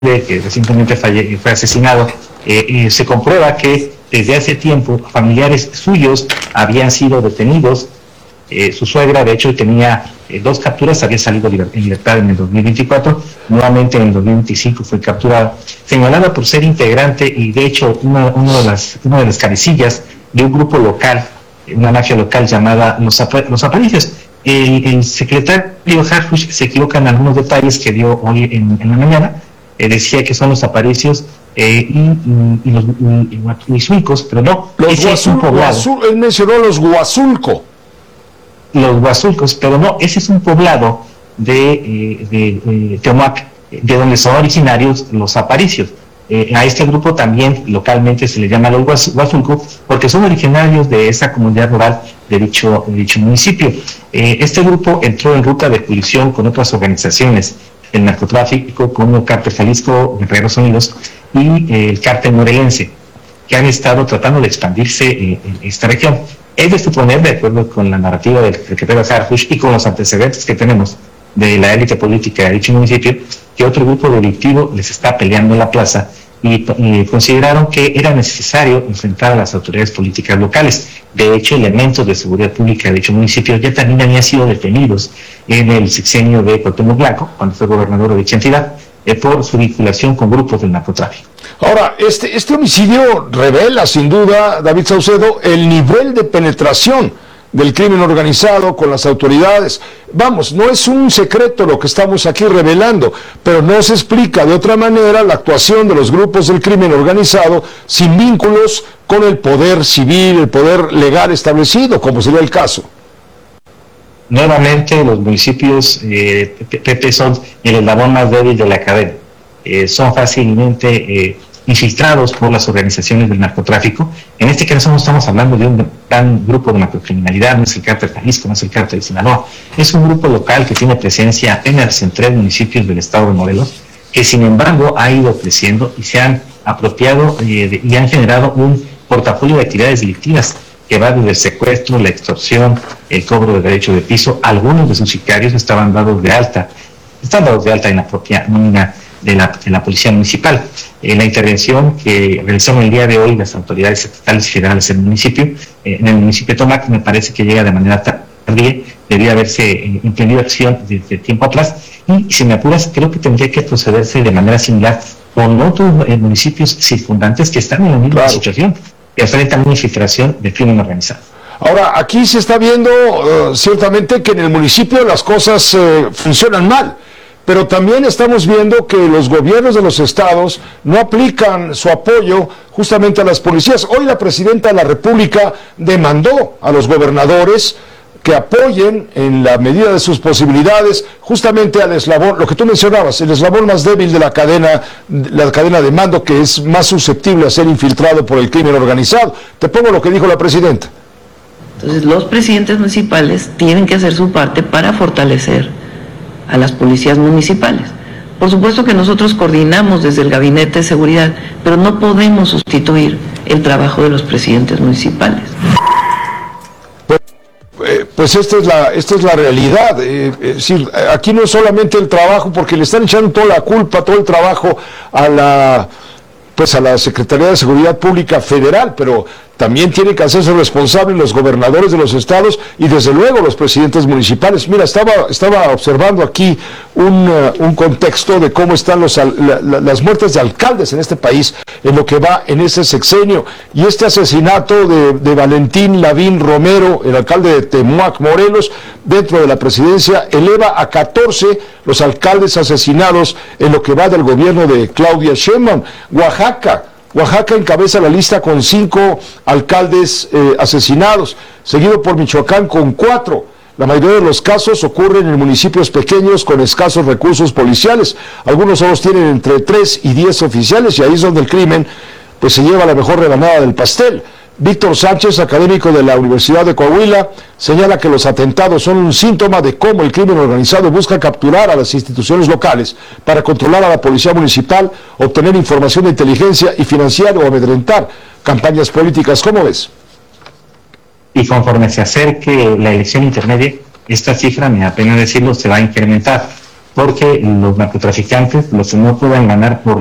que recientemente fue asesinado, se comprueba que desde hace tiempo familiares suyos habían sido detenidos. Su suegra, de hecho, tenía 2 capturas, había salido en libertad en el 2024, nuevamente en el 2025 fue capturada, señalada por ser integrante y de hecho una de las cabecillas de un grupo local, una mafia local llamada Los Apariciones. El secretario Harfuch se equivoca en algunos detalles que dio hoy en la mañana. Decía que son los Apariciones y los Huizulcos, pero no, ese es un poblado. Él mencionó los Huazulco. Los Huazulcos, pero no, ese es un poblado de Teomac, de donde son originarios los Apariciones. A este grupo también localmente se le llama los Huazulco porque son originarios de esa comunidad rural de dicho municipio. Este grupo entró en ruta de colisión con otras organizaciones del narcotráfico como el Cártel Jalisco, Guerreros Unidos y el Cártel Morelense, que han estado tratando de expandirse en esta región. Es de suponer, de acuerdo con la narrativa del secretario Harfuch y con los antecedentes que tenemos de la élite política de dicho municipio, que otro grupo delictivo les está peleando la plaza y consideraron que era necesario enfrentar a las autoridades políticas locales. De hecho, elementos de seguridad pública de dicho municipio ya también habían sido detenidos en el sexenio de Cuauhtémoc Blanco, cuando fue gobernador de dicha entidad, por su vinculación con grupos del narcotráfico. Ahora, este homicidio revela, sin duda, David Saucedo, el nivel de penetración del crimen organizado con las autoridades. Vamos, no es un secreto lo que estamos aquí revelando, pero no se explica de otra manera la actuación de los grupos del crimen organizado sin vínculos con el poder civil, el poder legal establecido, como sería el caso. Nuevamente, los municipios, Pepe, son el eslabón más débil de la cadena. Son fácilmente infiltrados por las organizaciones del narcotráfico. En este caso no estamos hablando de un gran grupo de narcocriminalidad, no es el Cártel Jalisco, no es el Cártel de Sinaloa, es un grupo local que tiene presencia apenas en 3 municipios del estado de Morelos, que sin embargo ha ido creciendo y se han apropiado y han generado un portafolio de actividades delictivas que va desde el secuestro, la extorsión, el cobro de derecho de piso. Algunos de sus sicarios están dados de alta en la propia nómina de la Policía Municipal. La intervención que realizaron el día de hoy las autoridades estatales y federales en el municipio de Tomac, me parece que llega de manera tardía, debería haberse emprendido acción desde tiempo atrás, y si me apuras, creo que tendría que procederse de manera similar con otros municipios circundantes que están en la misma situación, que enfrentan una infiltración de crimen organizado. Ahora, aquí se está viendo ciertamente que en el municipio las cosas funcionan mal, pero también estamos viendo que los gobiernos de los estados no aplican su apoyo justamente a las policías. Hoy la presidenta de la República demandó a los gobernadores que apoyen en la medida de sus posibilidades justamente al eslabón, lo que tú mencionabas, el eslabón más débil de la cadena de mando, que es más susceptible a ser infiltrado por el crimen organizado. Te pongo lo que dijo la presidenta. Entonces los presidentes municipales tienen que hacer su parte para fortalecer a las policías municipales. Por supuesto que nosotros coordinamos desde el Gabinete de Seguridad, pero no podemos sustituir el trabajo de los presidentes municipales. Pues esta es la realidad. Es decir, aquí no es solamente el trabajo, porque le están echando toda la culpa, todo el trabajo a la Secretaría de Seguridad Pública Federal, pero también tienen que hacerse responsables los gobernadores de los estados y desde luego los presidentes municipales. Mira, estaba observando aquí un contexto de cómo están las muertes de alcaldes en este país en lo que va en ese sexenio, y este asesinato de Valentín Lavín Romero, el alcalde de Temuac, Morelos, dentro de la presidencia, eleva a 14 los alcaldes asesinados en lo que va del gobierno de Claudia Sheinbaum. Oaxaca encabeza la lista con 5 alcaldes asesinados, seguido por Michoacán con 4. La mayoría de los casos ocurren en municipios pequeños con escasos recursos policiales. Algunos solo tienen entre 3 y 10 oficiales, y ahí es donde el crimen pues se lleva la mejor rebanada del pastel. Víctor Sánchez, académico de la Universidad de Coahuila, señala que los atentados son un síntoma de cómo el crimen organizado busca capturar a las instituciones locales para controlar a la policía municipal, obtener información de inteligencia y financiar o amedrentar campañas políticas. ¿Cómo ves? Y conforme se acerque la elección intermedia, esta cifra, me da pena decirlo, se va a incrementar. porque los narcotraficantes, los que no puedan ganar por